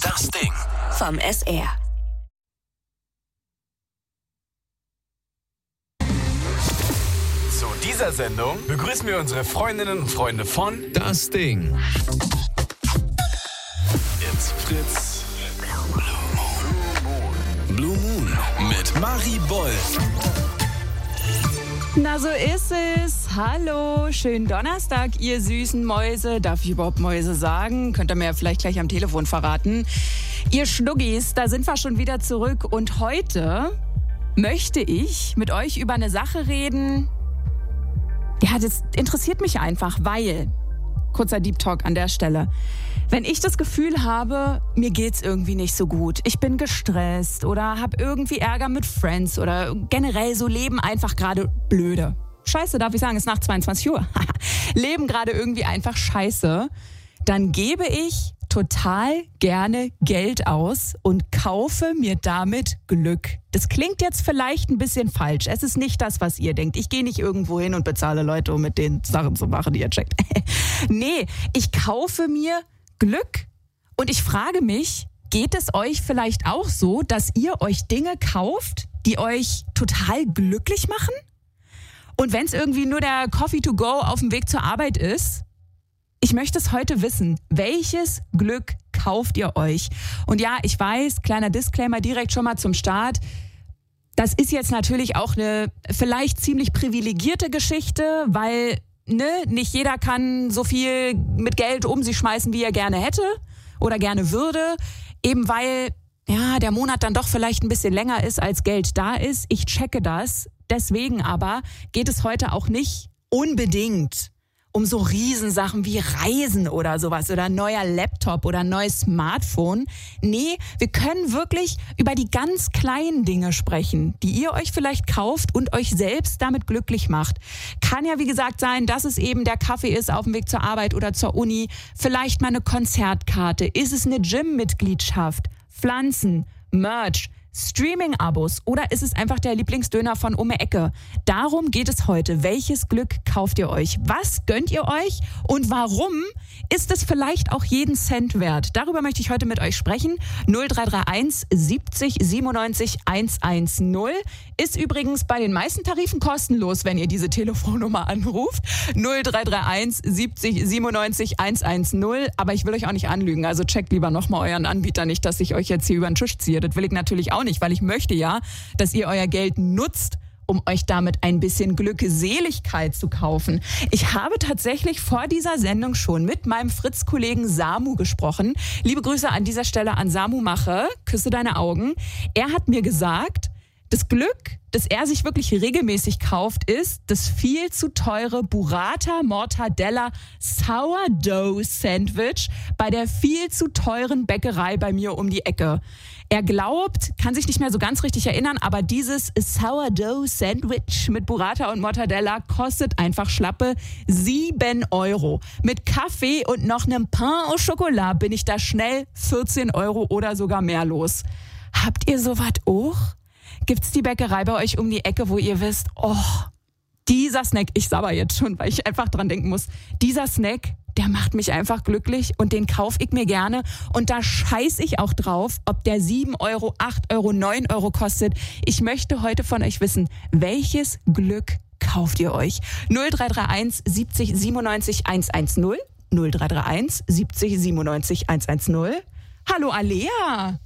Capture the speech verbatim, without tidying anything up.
Das Ding vom S R. Zu dieser Sendung begrüßen wir unsere Freundinnen und Freunde von Das Ding. Jetzt Fritz. Blue Moon mit Marie Boll. Na, so ist es. Hallo, schönen Donnerstag, ihr süßen Mäuse. Darf ich überhaupt Mäuse sagen? Könnt ihr mir ja vielleicht gleich am Telefon verraten. Ihr Schnuggis, da sind wir schon wieder zurück. Und heute möchte ich mit euch über eine Sache reden. Ja, das interessiert mich einfach, weil... Kurzer Deep Talk an der Stelle. Wenn ich das Gefühl habe, mir geht's irgendwie nicht so gut, ich bin gestresst oder habe irgendwie Ärger mit Friends oder generell so Leben einfach gerade blöde. Scheiße, darf ich sagen, ist nach zweiundzwanzig Uhr. Leben gerade irgendwie einfach scheiße. Dann gebe ich total gerne Geld aus und kaufe mir damit Glück. Das klingt jetzt vielleicht ein bisschen falsch. Es ist nicht das, was ihr denkt. Ich gehe nicht irgendwo hin und bezahle Leute, um mit den Sachen zu machen, die ihr checkt. Nee, ich kaufe mir Glück. Und ich frage mich, geht es euch vielleicht auch so, dass ihr euch Dinge kauft, die euch total glücklich machen? Und wenn es irgendwie nur der Coffee to go auf dem Weg zur Arbeit ist, ich möchte es heute wissen. Welches Glück kauft ihr euch? Und ja, ich weiß, kleiner Disclaimer direkt schon mal zum Start. Das ist jetzt natürlich auch eine vielleicht ziemlich privilegierte Geschichte, weil ne, nicht jeder kann so viel mit Geld um sich schmeißen, wie er gerne hätte oder gerne würde. Eben weil ja, der Monat dann doch vielleicht ein bisschen länger ist, als Geld da ist. Ich checke das. Deswegen aber geht es heute auch nicht unbedingt um so Riesensachen wie Reisen oder sowas oder ein neuer Laptop oder ein neues Smartphone. Nee, wir können wirklich über die ganz kleinen Dinge sprechen, die ihr euch vielleicht kauft und euch selbst damit glücklich macht. Kann ja wie gesagt sein, dass es eben der Kaffee ist auf dem Weg zur Arbeit oder zur Uni, vielleicht mal eine Konzertkarte, ist es eine Gym-Mitgliedschaft, Pflanzen, Merch, Streaming-Abos oder ist es einfach der Lieblingsdöner von um die Ecke? Darum geht es heute. Welches Glück kauft ihr euch? Was gönnt ihr euch? Und warum ist es vielleicht auch jeden Cent wert? Darüber möchte ich heute mit euch sprechen. null drei drei eins siebzig siebenundneunzig hundertzehn ist übrigens bei den meisten Tarifen kostenlos, wenn ihr diese Telefonnummer anruft. null drei drei eins siebzig siebenundneunzig hundertzehn. Aber ich will euch auch nicht anlügen. Also checkt lieber nochmal euren Anbieter nicht, dass ich euch jetzt hier über den Tisch ziehe. Das will ich natürlich auch nicht, weil ich möchte ja, dass ihr euer Geld nutzt, um euch damit ein bisschen Glückseligkeit zu kaufen. Ich habe tatsächlich vor dieser Sendung schon mit meinem Fritz-Kollegen Samu gesprochen. Liebe Grüße an dieser Stelle an Samu Mache. Küsse deine Augen. Er hat mir gesagt, das Glück, das er sich wirklich regelmäßig kauft, ist das viel zu teure Burrata Mortadella Sourdough Sandwich bei der viel zu teuren Bäckerei bei mir um die Ecke. Er glaubt, kann sich nicht mehr so ganz richtig erinnern, aber dieses Sourdough Sandwich mit Burrata und Mortadella kostet einfach schlappe sieben Euro. Mit Kaffee und noch einem Pain au Chocolat bin ich da schnell vierzehn Euro oder sogar mehr los. Habt ihr sowas auch? Gibt's die Bäckerei bei euch um die Ecke, wo ihr wisst, oh, dieser Snack, ich sabber jetzt schon, weil ich einfach dran denken muss, dieser Snack, der macht mich einfach glücklich und den kaufe ich mir gerne und da scheiß ich auch drauf, ob der sieben Euro, acht Euro, neun Euro kostet. Ich möchte heute von euch wissen, welches Glück kauft ihr euch? null drei drei eins siebzig siebenundneunzig hundertzehn null drei drei eins siebzig siebenundneunzig hundertzehn. Hallo Alea.